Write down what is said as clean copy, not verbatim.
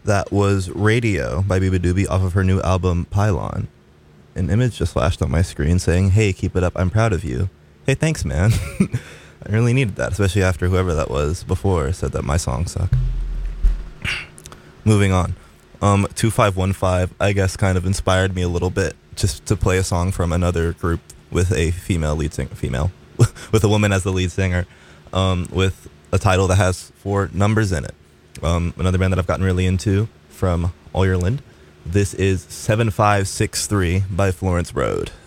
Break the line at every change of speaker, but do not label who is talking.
That was Radio by Biba Doobie off of her new album Pylon. An image just flashed on my screen saying, "Hey, keep it up. I'm proud of you." Hey, thanks, man. I really needed that, especially after whoever that was before said that my songs suck. Moving on. 2515, I guess, kind of inspired me a little bit just to play a song from another group with a female lead singer, with a woman as the lead singer, with a title that has 4 numbers in it. Another band that I've gotten really into from Ireland. This is 7563 by Florence Road.